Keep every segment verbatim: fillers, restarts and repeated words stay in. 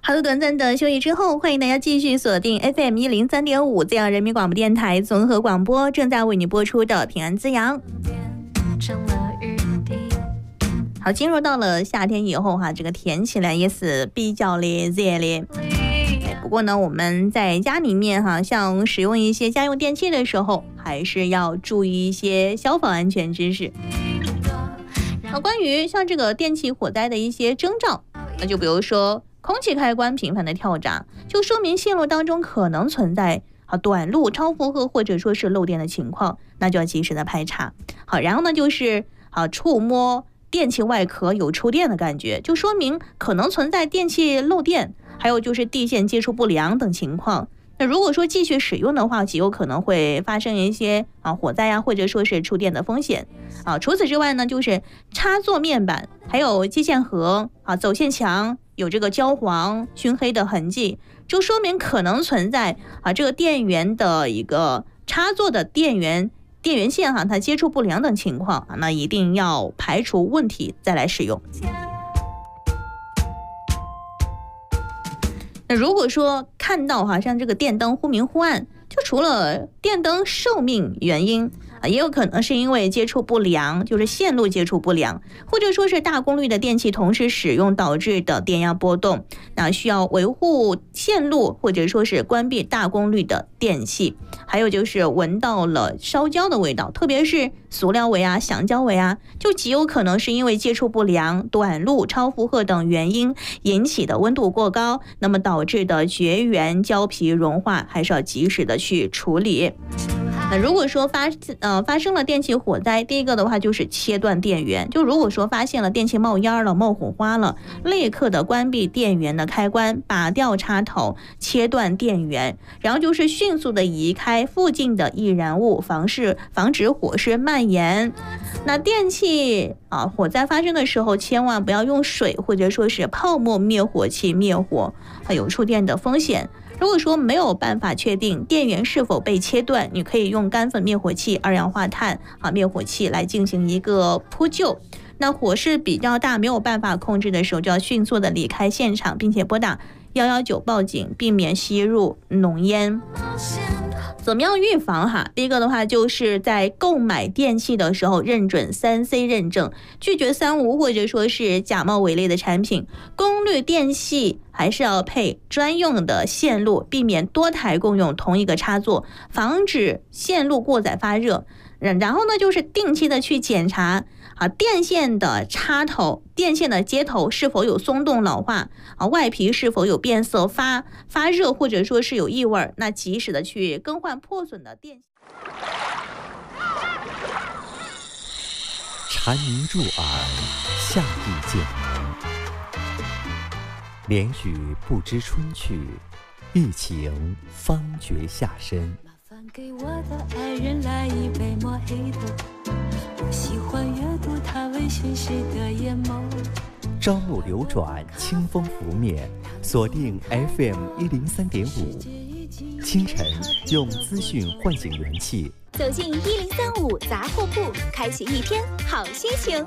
好的，短暂的休息之后，欢迎大家继续锁定 F M 一零三点五滋阳人民广播电台综合广播，正在为你播出的平安滋阳。好，进入到了夏天以后哈，这个天气呢也是比较的热烈。不过呢，我们在家里面哈，像使用一些家用电器的时候，还是要注意一些消防安全知识。那关于像这个电器火灾的一些征兆，那就比如说空气开关频繁的跳闸，就说明线路当中可能存在啊短路、超负荷或者说是漏电的情况，那就要及时的排查。好，然后呢就是啊触摸电器外壳有触电的感觉，就说明可能存在电器漏电，还有就是地线接触不良等情况。那如果说继续使用的话，极有可能会发生一些啊火灾啊，或者说是触电的风险啊。除此之外呢，就是插座面板还有接线盒啊、走线墙有这个焦黄、熏黑的痕迹，就说明可能存在啊这个电源的一个插座的电源电源线哈、啊、它接触不良等情况啊，那一定要排除问题再来使用。那如果说看到哈像这个电灯忽明忽暗，就除了电灯寿命原因啊，也有可能是因为接触不良，就是线路接触不良，或者说是大功率的电器同时使用导致的电压波动，那需要维护线路或者说是关闭大功率的电器。还有就是闻到了烧焦的味道，特别是塑料味啊、橡胶味啊，就极有可能是因为接触不良、短路、超负荷等原因引起的温度过高，那么导致的绝缘胶皮融化，还是要及时的去处理。那如果说发呃发生了电器火灾，第一个的话就是切断电源，就如果说发现了电器冒烟了、冒火花了，立刻的关闭电源的开关，拔掉插头，切断电源，然后就是迅速的移开附近的易燃物，防止防止火势蔓延。那电器啊火灾发生的时候，千万不要用水或者说是泡沫灭火器灭火，还有触电的风险。如果说没有办法确定电源是否被切断，你可以用干粉灭火器、二氧化碳啊灭火器来进行一个扑救。那火势比较大，没有办法控制的时候，就要迅速的离开现场，并且拨打一一九报警，避免吸入浓烟。怎么样预防哈？第一个的话，就是在购买电器的时候认准三 C 认证，拒绝三无或者说是假冒伪劣的产品。功率电器还是要配专用的线路，避免多台共用同一个插座，防止线路过载发热。然后呢，就是定期的去检查啊，电线的插头、电线的接头是否有松动老化啊，外皮是否有变色、发发热或者说是有异味，那及时的去更换破损的电线。 蝉鸣入耳，夏意渐浓，连雨不知春去，一情方觉夏深。 给我的爱人来一杯抹黑的，我喜欢阅读他微醺时的眼眸。 朝暮流转，清风拂面，锁定 F M 一零三点五。清晨用资讯唤醒元气， 走进一零三五杂货铺，开启一天好心情。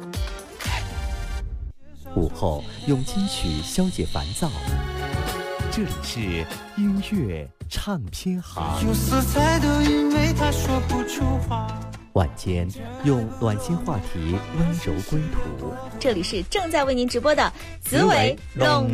午后用金曲消解烦躁，这里是音乐唱片行。 有色彩的因为他说不出话。 晚间用暖心话题温柔归途， 这里是正在为您直播的紫伟龙